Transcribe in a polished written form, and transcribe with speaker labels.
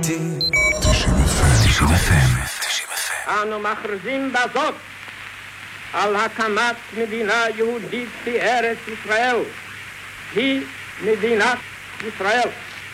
Speaker 1: איתי
Speaker 2: 90 FM.
Speaker 3: אנו מכריזים בזאת על הקמת מדינה יהודית בארץ ישראל. היא מדינת ישראל.